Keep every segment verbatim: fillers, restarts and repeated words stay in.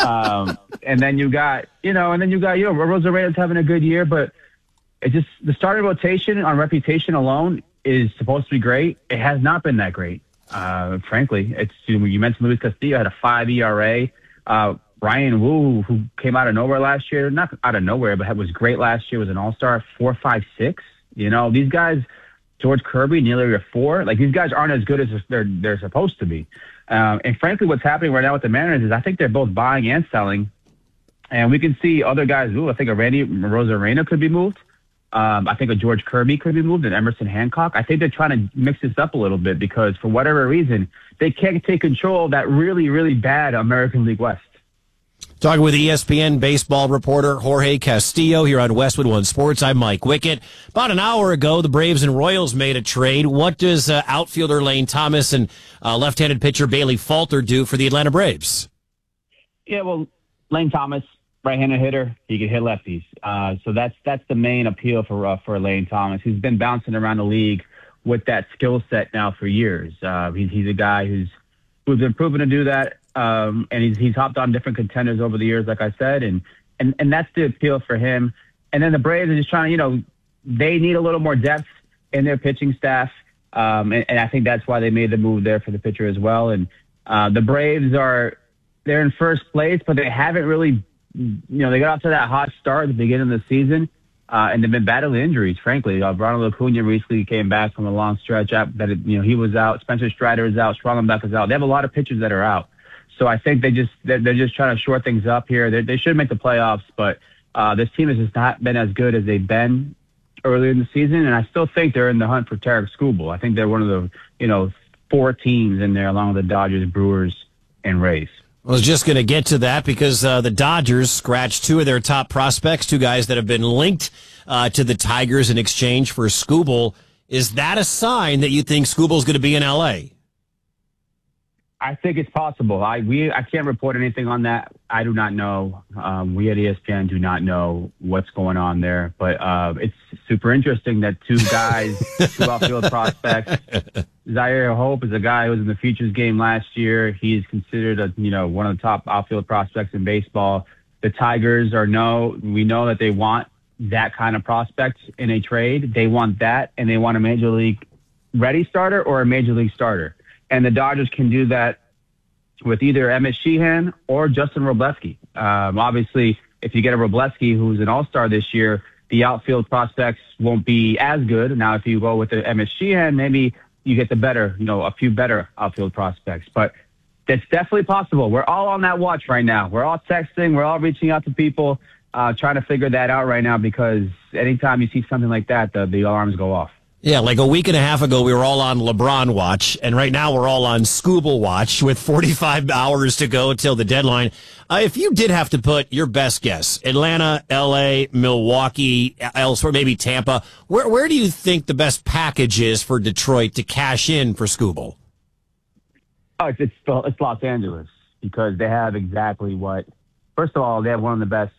um, and then you got, you know, and then you got, you know, Rosarena's having a good year, but it just, the starting rotation on reputation alone is supposed to be great. It has not been that great. Uh, frankly, it's, you mentioned Luis Castillo had a five E R A. Uh, Brian Wu, who came out of nowhere last year, not out of nowhere, but was great last year, was an all-star, four, five, six. You know, these guys, George Kirby, nearly a four. Like, these guys aren't as good as they're they're supposed to be. Um, and frankly, what's happening right now with the Mariners is I think they're both buying and selling. And we can see other guys move. I think a Randy Rosarena could be moved. Um, I think a George Kirby could be moved, and Emerson Hancock. I think they're trying to mix this up a little bit because for whatever reason, they can't take control of that really, really bad American League West. Talking with E S P N baseball reporter Jorge Castillo here on Westwood One Sports. I'm Mike Wickett. About an hour ago, the Braves and Royals made a trade. What does uh, outfielder Lane Thomas and uh, left-handed pitcher Bailey Falter do for the Atlanta Braves? Yeah, well, Lane Thomas, right-handed hitter, he can hit lefties. Uh, so that's that's the main appeal for uh, for Lane Thomas. He's been bouncing around the league with that skill set now for years. Uh, he's he's a guy who's who's been proven to do that. Um, and he's he's hopped on different contenders over the years, like I said, and, and, and that's the appeal for him. And then the Braves are just trying to, you know, they need a little more depth in their pitching staff, um, and, and I think that's why they made the move there for the pitcher as well. And uh, the Braves are they're in first place, but they haven't really, you know, they got off to that hot start at the beginning of the season, uh, and they've been battling injuries. Frankly, uh, Ronald Acuna recently came back from a long stretch out that it, you know he was out. Spencer Strider is out. Strongback is out. They have a lot of pitchers that are out. So I think they just they're, they're just trying to shore things up here. They, they should make the playoffs, but uh, this team has just not been as good as they've been earlier in the season. And I still think they're in the hunt for Tarek Skubal. I think they're one of the you know four teams in there, along with the Dodgers, Brewers, and Rays. I was just going to get to that because uh, the Dodgers scratched two of their top prospects, two guys that have been linked uh, to the Tigers in exchange for Skubal. Is that a sign that you think Skubal's going to be in L A? I think it's possible. I we I can't report anything on that. I do not know. Um, we at E S P N do not know what's going on there. But uh, it's super interesting that two guys, two outfield prospects. Zaire Hope is a guy who was in the Futures game last year. He's considered a you know one of the top outfield prospects in baseball. The Tigers are no. We know that they want that kind of prospect in a trade. They want that, and they want a major league ready starter or a major league starter. And the Dodgers can do that with either Emmett Sheehan or Justin Robleski. Um, obviously, if you get a Robleski who's an all-star this year, the outfield prospects won't be as good. Now, if you go with the Emmett Sheehan, maybe you get the better, you know, a few better outfield prospects. But it's definitely possible. We're all on that watch right now. We're all texting. We're all reaching out to people, uh, trying to figure that out right now because anytime you see something like that, the, the alarms go off. Yeah, like a week and a half ago, we were all on LeBron watch, and right now we're all on Skubal watch with forty-five hours to go till the deadline. Uh, if you did have to put your best guess, Atlanta, L A, Milwaukee, elsewhere, maybe Tampa, where where do you think the best package is for Detroit to cash in for Skubal? Oh, it's, it's, it's Los Angeles because they have exactly what, first of all, they have one of the best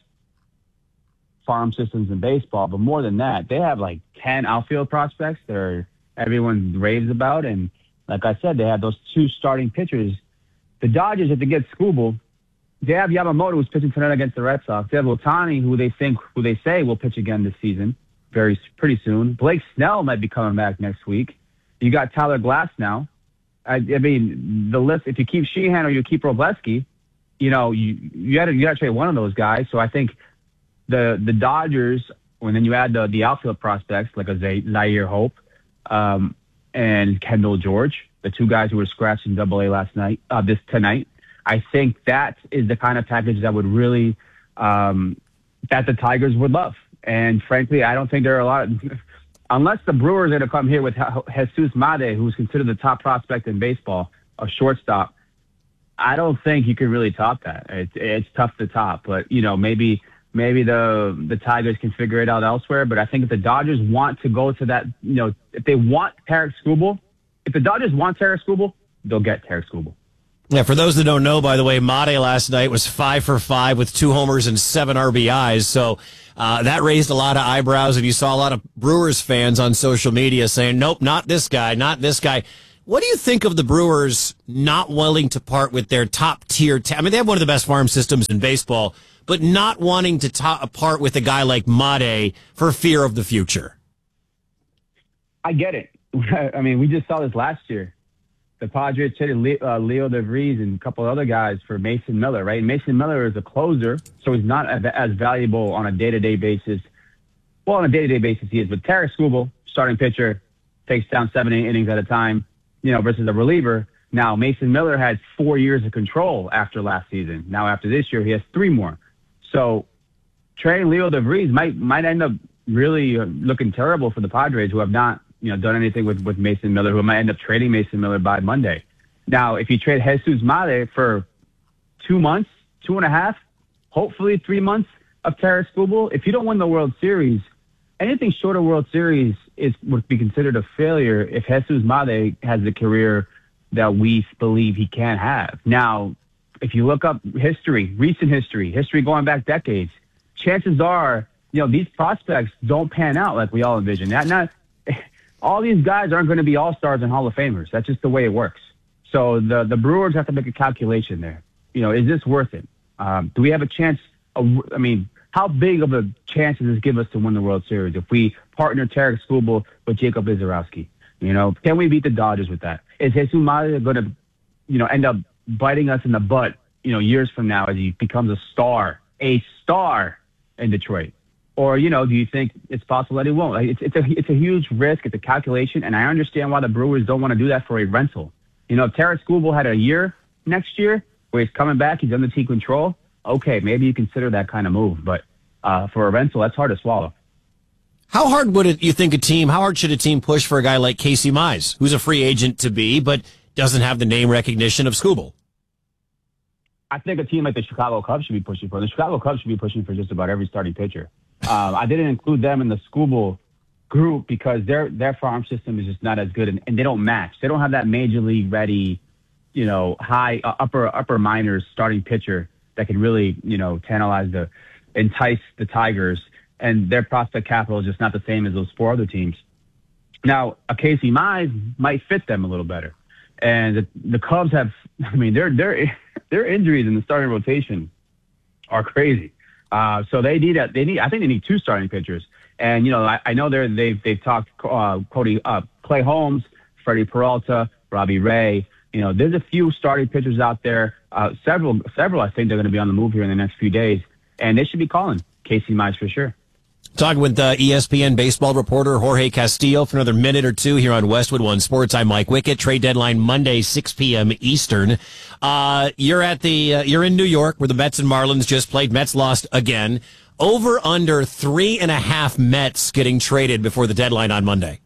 farm systems in baseball, but more than that, they have like ten outfield prospects that are, everyone raves about. And like I said, they have those two starting pitchers. The Dodgers, if they get Skubal, they have Yamamoto who's pitching tonight against the Red Sox. They have Ohtani, who they think, who they say will pitch again this season, very pretty soon. Blake Snell might be coming back next week. You got Tyler Glass now. I, I mean, the list. If you keep Sheehan or you keep Robleski, you know you you got to you got to trade one of those guys. So I think the the Dodgers, when then you add the the outfield prospects like a Zaire Hope um, and Kendall George, the two guys who were scratched in Double A last night, uh, this tonight. I think that is the kind of package that would really um, that the Tigers would love. And frankly, I don't think there are a lot of, unless the Brewers are going to come here with Jesus Made, who's considered the top prospect in baseball, a shortstop. I don't think you can really top that. It's it's tough to top, but you know maybe. Maybe the the Tigers can figure it out elsewhere, but I think if the Dodgers want to go to that, you know, if they want Tarek Skubal, if the Dodgers want Tarek Skubal, they'll get Tarek Skubal. Yeah, for those that don't know, by the way, Made last night was five for five with two homers and seven R B Is, so uh, that raised a lot of eyebrows, and you saw a lot of Brewers fans on social media saying, nope, not this guy, not this guy. What do you think of the Brewers not willing to part with their top tier? Ta- I mean, they have one of the best farm systems in baseball, but not wanting to ta- part with a guy like Made for fear of the future. I get it. I mean, we just saw this last year. The Padres traded Le- uh, Leo DeVries and a couple of other guys for Mason Miller, right? Mason Miller is a closer, so he's not as, as valuable on a day-to-day basis. Well, on a day-to-day basis, he is. But Tarik Skubal, starting pitcher, takes down seven, eight innings at a time, you know, versus a reliever. Now, Mason Miller had four years of control after last season. Now, after this year, he has three more. So trading Leo DeVries might might end up really uh, looking terrible for the Padres, who have not, you know, done anything with, with Mason Miller, who might end up trading Mason Miller by Monday. Now, if you trade Jesus Made for two months, two and a half, hopefully three months of Tarik Skubal, if you don't win the World Series, anything short of World Series is would be considered a failure if Jesus Made has the career that we believe he can have. Now, if you look up history, recent history, history going back decades, chances are, you know, these prospects don't pan out like we all envision. Not, not all these guys aren't going to be all-stars and Hall of Famers. That's just the way it works. So the, the Brewers have to make a calculation there. You know, is this worth it? Um, do we have a chance? Of, I mean, how big of a chance does this give us to win the World Series if we partner Tarik Skubal with Jacob Izarowski? You know, can we beat the Dodgers with that? Is Jesus Made going to, you know, end up biting us in the butt, you know, years from now as he becomes a star, a star in Detroit? Or, you know, do you think it's possible that he won't? Like, it's, it's a it's a huge risk. It's a calculation, and I understand why the Brewers don't want to do that for a rental. You know, if Tarik Skubal had a year next year where he's coming back, he's under team control, okay, maybe you consider that kind of move. But uh, for a rental, that's hard to swallow. How hard would it, you think a team, how hard should a team push for a guy like Casey Mize, who's a free agent to be, but doesn't have the name recognition of Skubal? I think a team like the Chicago Cubs should be pushing for. The Chicago Cubs should be pushing for just about every starting pitcher. Um, I didn't include them in the Skubal group because their their farm system is just not as good, and, and they don't match. They don't have that major league ready, you know, high uh, upper upper minors starting pitcher that can really, you know, tantalize the, entice the Tigers. And their prospect capital is just not the same as those four other teams. Now, a Casey Mize might fit them a little better. And the, the Cubs have, I mean, their their their injuries in the starting rotation are crazy. Uh, so they need a, they need I think they need two starting pitchers. And you know, I, I know they're they've they've talked uh, Cody uh, Clay Holmes, Freddie Peralta, Robbie Ray. You know, there's a few starting pitchers out there. Uh, several several I think they're going to be on the move here in the next few days, and they should be calling Casey Mize for sure. Talking with uh, E S P N baseball reporter Jorge Castillo for another minute or two here on Westwood One Sports. I'm Mike Wickett. Trade deadline Monday, six p.m. Eastern. Uh, you're at the uh, you're in New York where the Mets and Marlins just played. Mets lost again. Over under three and a half Mets getting traded before the deadline on Monday.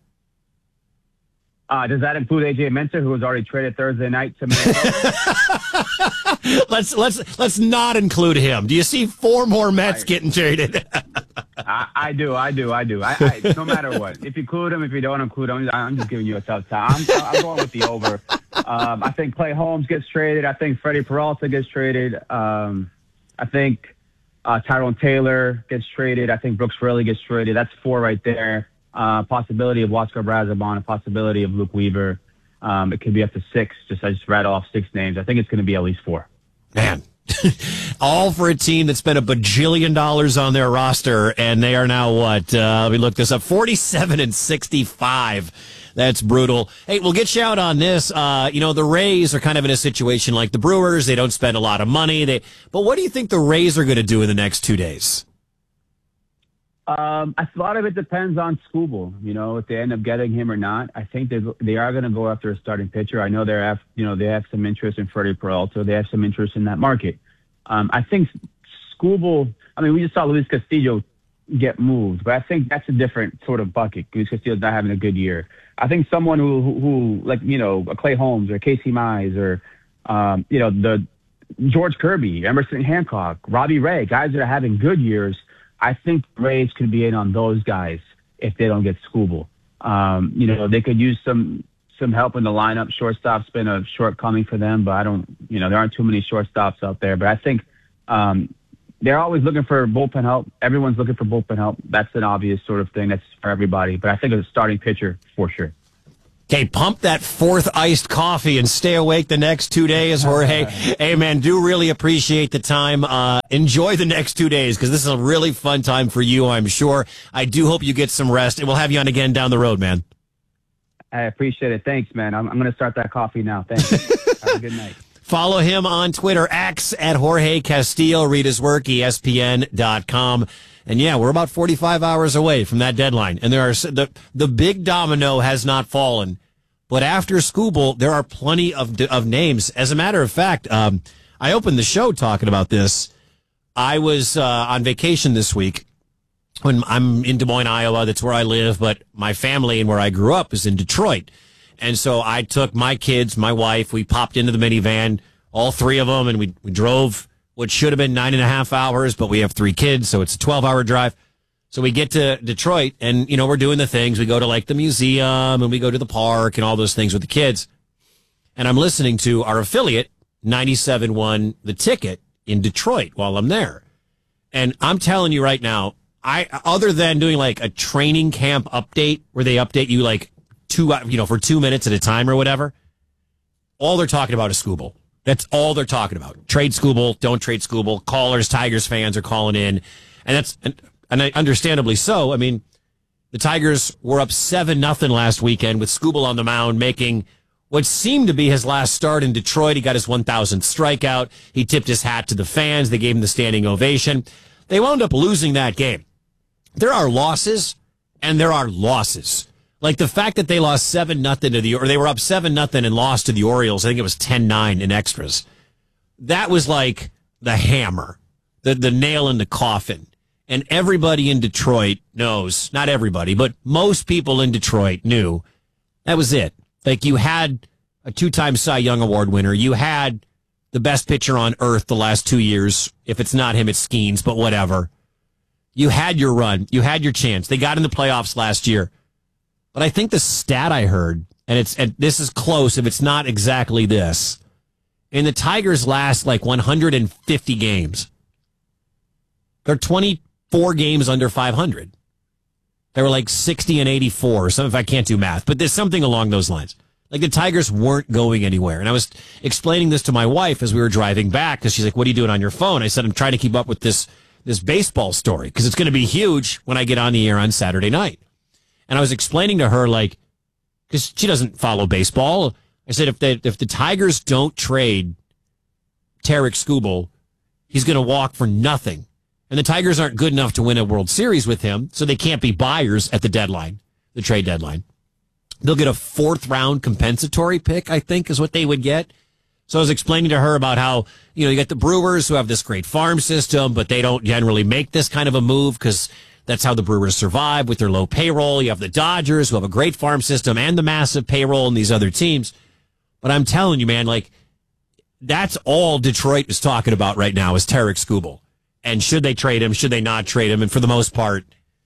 Uh, does that include A J Minter, who was already traded Thursday night to Minnesota? let's let's let's not include him. Do you see four more Mets I, getting traded? I, I do, I do, I do. I, I, no matter what, if you include him, if you don't include him, I'm just giving you a tough time. I'm, I'm going with the over. Um, I think Clay Holmes gets traded. I think Freddie Peralta gets traded. Um, I think uh, Tyrone Taylor gets traded. I think Brooks Raley gets traded. That's four right there. Uh, possibility of Oscar Brazabon, a possibility of Luke Weaver. Um, it could be up to six. Just I just rattle off six names. I think it's going to be at least four. Man, all for a team that spent a bajillion dollars on their roster, and they are now what? Uh, let me look this up. forty-seven and sixty-five. That's brutal. Hey, we'll get you out on this. Uh, you know, the Rays are kind of in a situation like the Brewers. They don't spend a lot of money. They, but what do you think the Rays are going to do in the next two days? Um, a lot of it depends on Skubal, you know, if they end up getting him or not. I think they they are going to go after a starting pitcher. I know they're have, you know, they have some interest in Freddie Peralta. They have some interest in that market. Um, I think Skubal, I mean, we just saw Luis Castillo get moved, but I think that's a different sort of bucket. Luis Castillo's not having a good year. I think someone who, who, who like, you know, a Clay Holmes or Casey Mize or, um, you know, the George Kirby, Emerson Hancock, Robbie Ray, guys that are having good years. I think the Rays could be in on those guys if they don't get Skubal. Um, you know, they could use some some help in the lineup. Shortstop's been a shortcoming for them, but I don't, you know, there aren't too many shortstops out there. But I think um, they're always looking for bullpen help. Everyone's looking for bullpen help. That's an obvious sort of thing. That's for everybody. But I think it's a starting pitcher for sure. Okay, pump that fourth iced coffee and stay awake the next two days, Jorge. Hey, man, do really appreciate the time. Uh, enjoy the next two days because this is a really fun time for you, I'm sure. I do hope you get some rest, and we'll have you on again down the road, man. I appreciate it. Thanks, man. I'm, I'm going to start that coffee now. Thanks. Have a good night. Follow him on Twitter, X at Jorge Castillo. Read his work, E S P N dot com. And yeah, we're about forty-five hours away from that deadline. And there are the the big domino has not fallen. But after Skubal, there are plenty of of names. As a matter of fact, um, I opened the show talking about this. I was uh, on vacation this week. When I'm in Des Moines, Iowa, that's where I live. But my family and where I grew up is in Detroit. And so I took my kids, my wife, we popped into the minivan, all three of them, and we, we drove what should have been nine and a half hours, but we have three kids, so it's a twelve-hour drive. So we get to Detroit, and, you know, we're doing the things. We go to, like, the museum, and we go to the park and all those things with the kids. And I'm listening to our affiliate, ninety-seven point one The Ticket, in Detroit while I'm there. And I'm telling you right now, I other than doing, like, a training camp update where they update you, like, two, you know, for two minutes at a time or whatever, all they're talking about is Skubal. That's all they're talking about. Trade Skubal, don't trade Skubal. Callers, Tigers fans are calling in. And that's, and, and understandably so. I mean, the Tigers were up seven nothing last weekend with Skubal on the mound, making what seemed to be his last start in Detroit. He got his one thousandth strikeout. He tipped his hat to the fans. They gave him the standing ovation. They wound up losing that game. There are losses, and there are losses. Like the fact that they lost seven nothing to the, or they were up seven nothing and lost to the Orioles. I think it was ten nine in extras. That was like the hammer, the the nail in the coffin. And everybody in Detroit knows, not everybody, but most people in Detroit knew that was it. Like you had a two-time Cy Young Award winner. You had the best pitcher on earth the last two years. If it's not him, it's Skeens, but whatever. You had your run. You had your chance. They got in the playoffs last year. But I think the stat I heard, and it's and this is close if it's not exactly this, in the Tigers' last like one hundred fifty games, they're twenty-four games under five hundred. They were like sixty and eighty-four, or something, if I can't do math, but there's something along those lines. Like the Tigers weren't going anywhere. And I was explaining this to my wife as we were driving back, because she's like, what are you doing on your phone? I said, I'm trying to keep up with this, this baseball story, because it's going to be huge when I get on the air on Saturday night. And I was explaining to her, like, because she doesn't follow baseball. I said, if they, if the Tigers don't trade Tarik Skubal, he's going to walk for nothing. And the Tigers aren't good enough to win a World Series with him, so they can't be buyers at the deadline, the trade deadline. They'll get a fourth round compensatory pick, I think, is what they would get. So I was explaining to her about how, you know, you got the Brewers who have this great farm system, but they don't generally make this kind of a move because that's how the Brewers survive with their low payroll. You have the Dodgers who have a great farm system and the massive payroll in these other teams. But I'm telling you, man, like, that's all Detroit is talking about right now is Tarik Skubal. And should they trade him? Should they not trade him? And for the most part,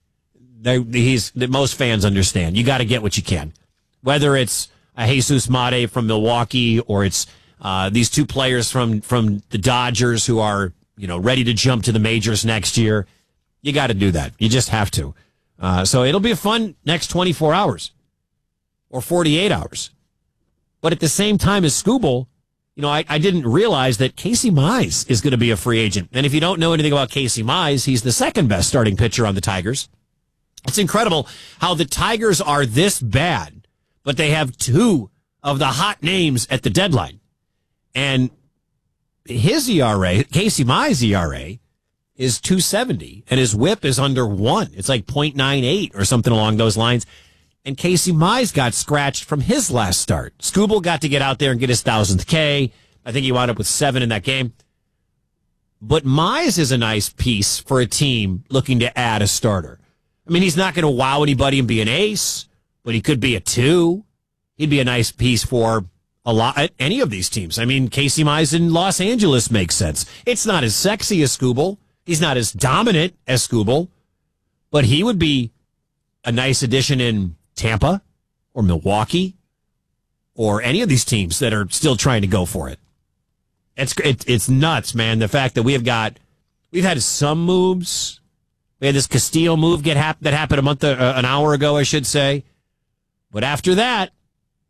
he's most fans understand. You got to get what you can. Whether it's a Jesus Mate from Milwaukee or it's uh, these two players from, from the Dodgers who are, you know, ready to jump to the majors next year. You got to do that. You just have to. Uh, so it'll be a fun next twenty-four hours or forty-eight hours. But at the same time as Skubal, you know, I, I didn't realize that Casey Mize is going to be a free agent. And if you don't know anything about Casey Mize, he's the second best starting pitcher on the Tigers. It's incredible how the Tigers are this bad, but they have two of the hot names at the deadline. And his E R A, Casey Mize E R A, is two seventy, and his whip is under one. It's like point nine eight or something along those lines. And Casey Mize got scratched from his last start. Skubal got to get out there and get his thousandth K. I think he wound up with seven in that game. But Mize is a nice piece for a team looking to add a starter. I mean, he's not going to wow anybody and be an ace, but he could be a two. He'd be a nice piece for a lot, any of these teams. I mean, Casey Mize in Los Angeles makes sense. It's not as sexy as Skubal. He's not as dominant as Skubal, but he would be a nice addition in Tampa or Milwaukee or any of these teams that are still trying to go for it. It's it, it's nuts, man. The fact that we have got, we've had some moves. We had this Castillo move get hap- that happened a month, uh, an hour ago, I should say. But after that,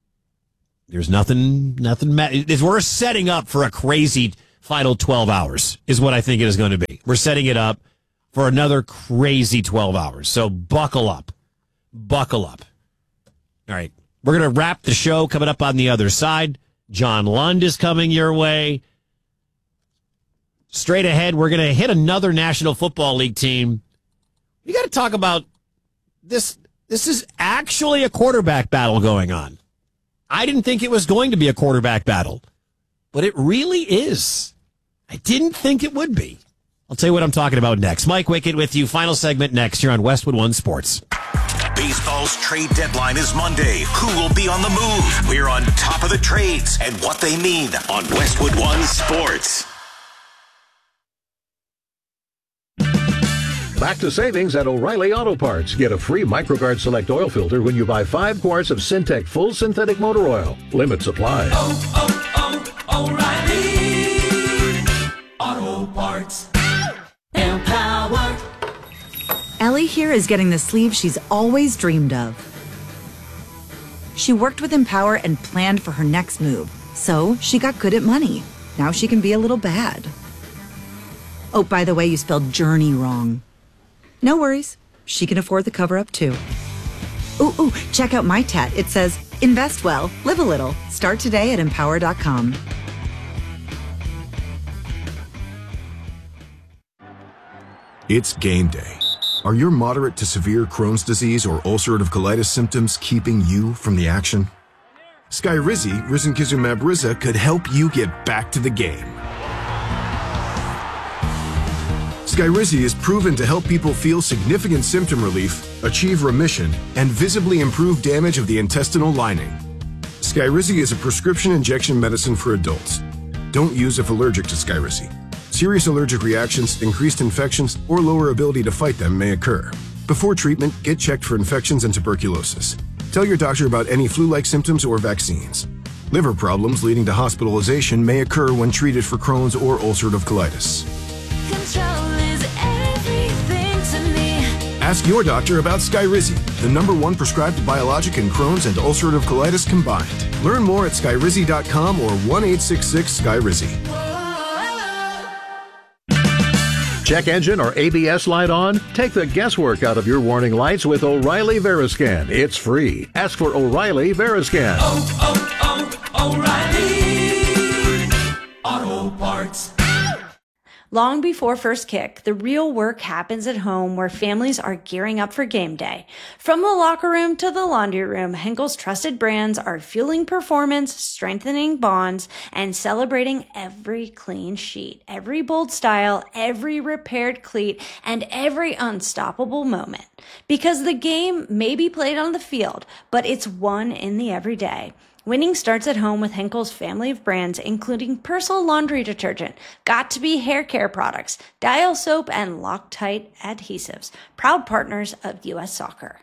There's nothing, nothing. Ma- we're setting up for a crazy final twelve hours is what I think it is going to be. We're setting it up for another crazy twelve hours. So buckle up. Buckle up. All right. We're going to wrap the show coming up on the other side. John Lund is coming your way. Straight ahead, we're going to hit another National Football League team. You got to talk about this. This is actually a quarterback battle going on. I didn't think it was going to be a quarterback battle, but it really is. I didn't think it would be. I'll tell you what I'm talking about next. Mike Wickett with you. Final segment next here on Westwood One Sports. Baseball's trade deadline is Monday. Who will be on the move? We're on top of the trades and what they mean on Westwood One Sports. Back to savings at O'Reilly Auto Parts. Get a free MicroGuard Select oil filter when you buy five quarts of Syntec Full Synthetic Motor Oil. Limit supply. Oh, oh, oh, O'Reilly Auto Parts. Empower. Ellie here is getting the sleeve she's always dreamed of. She worked with Empower and planned for her next move, so she got good at money. Now she can be a little bad. Oh, by the way, you spelled journey wrong. No worries. She can afford the cover-up, too. Ooh, ooh, check out my tat. It says, invest well, live a little. Start today at empower dot com. It's game day. Are your moderate to severe Crohn's disease or ulcerative colitis symptoms keeping you from the action? Skyrizi, risankizumab Riza, could help you get back to the game. Skyrizi is proven to help people feel significant symptom relief, achieve remission, and visibly improve damage of the intestinal lining. Skyrizi is a prescription injection medicine for adults. Don't use if allergic to Skyrizi. Serious allergic reactions, increased infections, or lower ability to fight them may occur. Before treatment, get checked for infections and tuberculosis. Tell your doctor about any flu-like symptoms or vaccines. Liver problems leading to hospitalization may occur when treated for Crohn's or ulcerative colitis. Control is everything to me. Ask your doctor about Skyrizi, the number one prescribed biologic in Crohn's and ulcerative colitis combined. Learn more at skyrizi dot com or one eight six six Skyrizi. Check engine or A B S light on? Take the guesswork out of your warning lights with O'Reilly Veriscan. It's free. Ask for O'Reilly Veriscan. Oh, oh, oh, O'Reilly Auto Parts. Long before first kick, the real work happens at home where families are gearing up for game day. From the locker room to the laundry room, Henkel's trusted brands are fueling performance, strengthening bonds, and celebrating every clean sheet, every bold style, every repaired cleat, and every unstoppable moment. Because the game may be played on the field, but it's won in the everyday. Winning starts at home with Henkel's family of brands, including Persil laundry detergent, Got2b hair care products, Dial soap, and Loctite adhesives, proud partners of U S Soccer.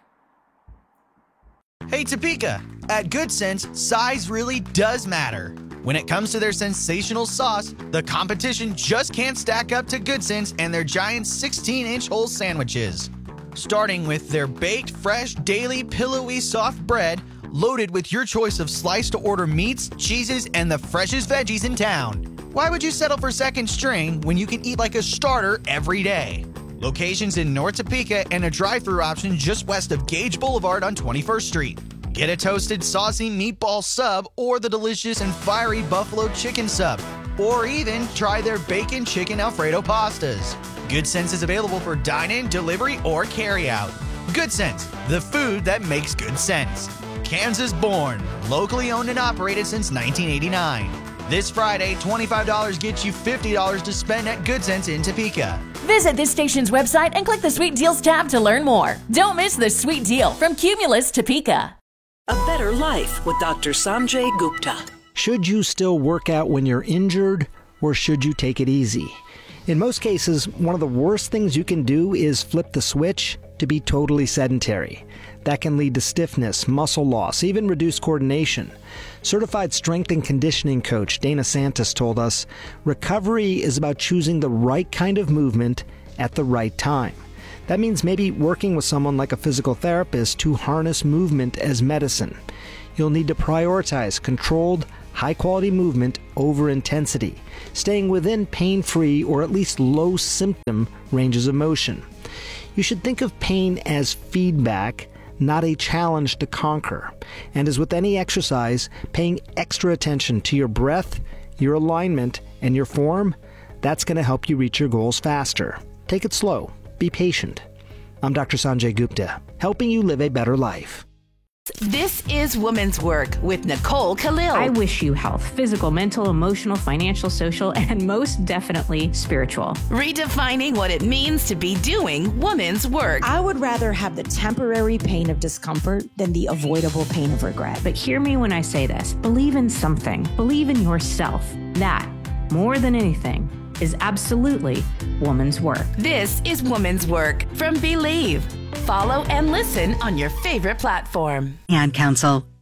Hey Topeka, at Good Sense, size really does matter. When it comes to their sensational sauce, the competition just can't stack up to Good Sense and their giant sixteen inch whole sandwiches. Starting with their baked, fresh, daily, pillowy, soft bread, loaded with your choice of sliced-to-order meats, cheeses, and the freshest veggies in town. Why would you settle for second string when you can eat like a starter every day? Locations in North Topeka and a drive-thru option just west of Gage Boulevard on twenty-first street. Get a toasted, saucy meatball sub or the delicious and fiery buffalo chicken sub. Or even try their bacon chicken Alfredo pastas. Good Sense is available for dine-in, delivery, or carry-out. Good Sense, the food that makes good sense. Kansas born, locally owned and operated since nineteen eighty-nine. This Friday, twenty-five dollars gets you fifty dollars to spend at Good Sense in Topeka. Visit this station's website and click the Sweet Deals tab to learn more. Don't miss the sweet deal from Cumulus Topeka. A better life with Doctor Sanjay Gupta. Should you still work out when you're injured, or should you take it easy? In most cases, one of the worst things you can do is flip the switch to be totally sedentary. That can lead to stiffness, muscle loss, even reduced coordination. Certified strength and conditioning coach Dana Santos told us, recovery is about choosing the right kind of movement at the right time. That means maybe working with someone like a physical therapist to harness movement as medicine. You'll need to prioritize controlled, high-quality movement over intensity, staying within pain-free or at least low-symptom ranges of motion. You should think of pain as feedback, not a challenge to conquer. And as with any exercise, paying extra attention to your breath, your alignment, and your form, that's going to help you reach your goals faster. Take it slow. Be patient. I'm Doctor Sanjay Gupta, helping you live a better life. This is Women's Work with Nicole Khalil. I wish you health, physical, mental, emotional, financial, social, and most definitely spiritual. Redefining what it means to be doing women's work. I would rather have the temporary pain of discomfort than the avoidable pain of regret. But hear me when I say this. Believe in something. Believe in yourself. That, more than anything, is absolutely woman's work. This is Woman's Work from Believe. Follow and listen on your favorite platform. Ad Council.